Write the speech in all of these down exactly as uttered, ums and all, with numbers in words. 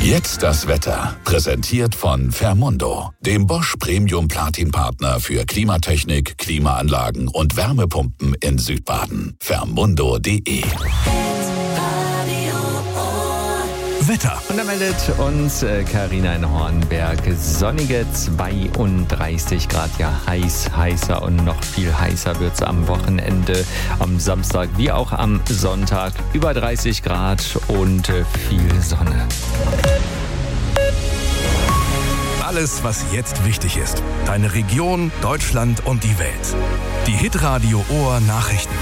Jetzt das Wetter. Präsentiert von Fermundo, dem Bosch Premium Platin Partner für Klimatechnik, Klimaanlagen und Wärmepumpen in Südbaden. Fermundo punkt de. Wetter. Und da meldet uns Carina in Hornberg sonnige zweiunddreißig Grad. Ja, heiß, heißer und noch viel heißer wird es am Wochenende. Am Samstag wie auch am Sonntag über dreißig Grad und viel Sonne. Alles, was jetzt wichtig ist. Deine Region, Deutschland und die Welt. Die Hitradio Ohr Nachrichten.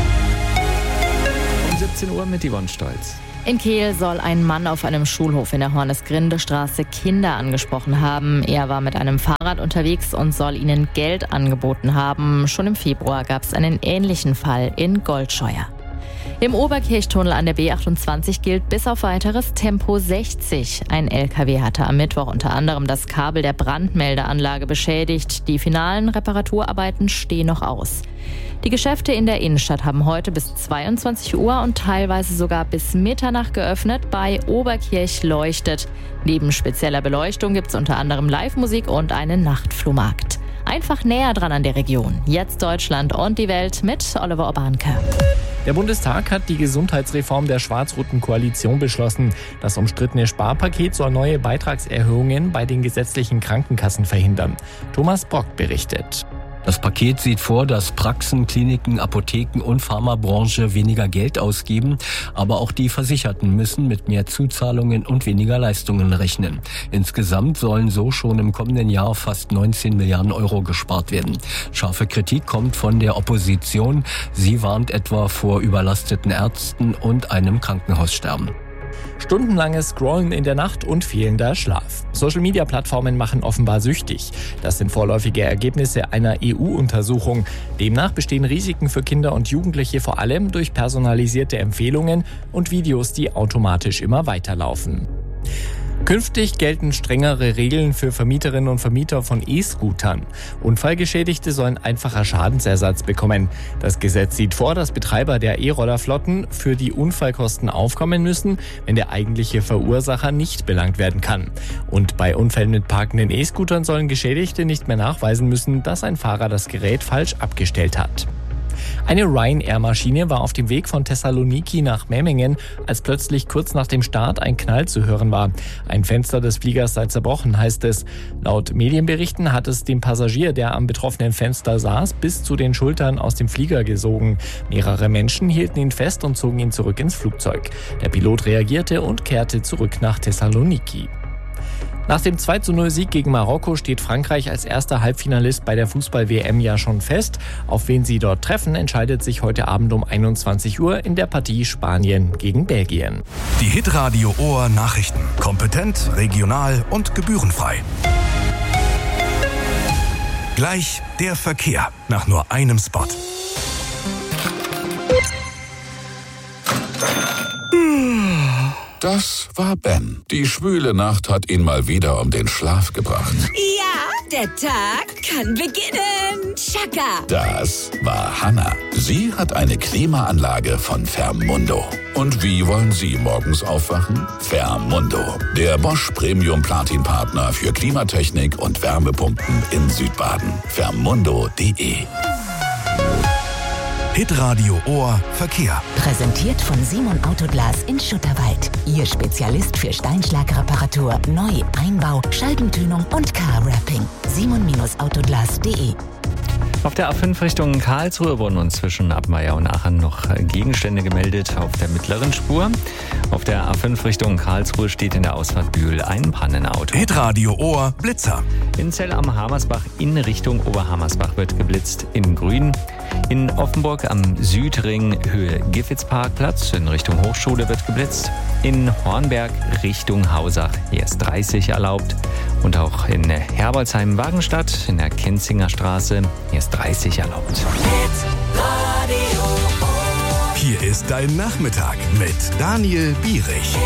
Um siebzehn Uhr mit Yvonne Stolz. In Kehl soll ein Mann auf einem Schulhof in der Hornes-Grinde-Straße Kinder angesprochen haben. Er war mit einem Fahrrad unterwegs und soll ihnen Geld angeboten haben. Schon im Februar gab es einen ähnlichen Fall in Goldscheuer. Im Oberkirchtunnel an der B achtundzwanzig gilt bis auf weiteres Tempo sechzig. Ein L K W hatte am Mittwoch unter anderem das Kabel der Brandmeldeanlage beschädigt. Die finalen Reparaturarbeiten stehen noch aus. Die Geschäfte in der Innenstadt haben heute bis zweiundzwanzig Uhr und teilweise sogar bis Mitternacht geöffnet. Bei Oberkirch leuchtet. Neben spezieller Beleuchtung gibt es unter anderem Live-Musik und einen Nachtflohmarkt. Einfach näher dran an der Region. Jetzt Deutschland und die Welt mit Oliver Urbanke. Der Bundestag hat die Gesundheitsreform der schwarz-roten Koalition beschlossen. Das umstrittene Sparpaket soll neue Beitragserhöhungen bei den gesetzlichen Krankenkassen verhindern. Thomas Brock berichtet. Das Paket sieht vor, dass Praxen, Kliniken, Apotheken und Pharmabranche weniger Geld ausgeben, aber auch die Versicherten müssen mit mehr Zuzahlungen und weniger Leistungen rechnen. Insgesamt sollen so schon im kommenden Jahr fast neunzehn Milliarden Euro gespart werden. Scharfe Kritik kommt von der Opposition. Sie warnt etwa vor überlasteten Ärzten und einem Krankenhaussterben. Stundenlanges Scrollen in der Nacht und fehlender Schlaf. Social-Media-Plattformen machen offenbar süchtig. Das sind vorläufige Ergebnisse einer E U-Untersuchung. Demnach bestehen Risiken für Kinder und Jugendliche vor allem durch personalisierte Empfehlungen und Videos, die automatisch immer weiterlaufen. Künftig gelten strengere Regeln für Vermieterinnen und Vermieter von E-Scootern. Unfallgeschädigte sollen einfacher Schadensersatz bekommen. Das Gesetz sieht vor, dass Betreiber der E-Rollerflotten für die Unfallkosten aufkommen müssen, wenn der eigentliche Verursacher nicht belangt werden kann. Und bei Unfällen mit parkenden E-Scootern sollen Geschädigte nicht mehr nachweisen müssen, dass ein Fahrer das Gerät falsch abgestellt hat. Eine Ryanair-Maschine war auf dem Weg von Thessaloniki nach Memmingen, als plötzlich kurz nach dem Start ein Knall zu hören war. Ein Fenster des Fliegers sei zerbrochen, heißt es. Laut Medienberichten hat es den Passagier, der am betroffenen Fenster saß, bis zu den Schultern aus dem Flieger gesogen. Mehrere Menschen hielten ihn fest und zogen ihn zurück ins Flugzeug. Der Pilot reagierte und kehrte zurück nach Thessaloniki. Nach dem zwei zu null Sieg gegen Marokko steht Frankreich als erster Halbfinalist bei der Fußball-W M ja schon fest. Auf wen sie dort treffen, entscheidet sich heute Abend um einundzwanzig Uhr in der Partie Spanien gegen Belgien. Die Hitradio Ohr Nachrichten. Kompetent, regional und gebührenfrei. Gleich der Verkehr nach nur einem Spot. Das war Ben. Die schwüle Nacht hat ihn mal wieder um den Schlaf gebracht. Ja, der Tag kann beginnen. Chaka. Das war Hanna. Sie hat eine Klimaanlage von Fermundo. Und wie wollen Sie morgens aufwachen? Fermundo, der Bosch Premium Platin Partner für Klimatechnik und Wärmepumpen in Südbaden. Fermundo punkt de. Hitradio Ohr Verkehr. Präsentiert von Simon Autoglas in Schutterwald. Ihr Spezialist für Steinschlagreparatur, Neu-, Einbau, Scheibentönung und Car-Wrapping. simon Autoglas punkt de. Auf der A fünf Richtung Karlsruhe wurden uns zwischen Abmeier und Aachen noch Gegenstände gemeldet auf der mittleren Spur. Auf der A fünf Richtung Karlsruhe steht in der Ausfahrt Bühl ein Pannenauto. Hitradio Ohr Blitzer. In Zell am Hamersbach in Richtung Oberhamersbach wird geblitzt in Grün. In Offenburg am Südring Höhe Giffitzparkplatz in Richtung Hochschule wird geblitzt. In Hornberg Richtung Hausach hier ist dreißig erlaubt. Und auch in Herbolzheim-Wagenstadt in der Kenzinger Straße hier ist dreißig erlaubt. Hier ist dein Nachmittag mit Daniel Bierich.